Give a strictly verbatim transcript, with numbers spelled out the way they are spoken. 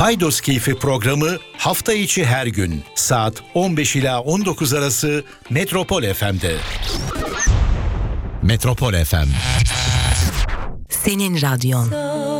Paydos Keyfi programı hafta içi her gün saat on beş ila on dokuz arası Metropol F M'de. Metropol F M. Senin radyon.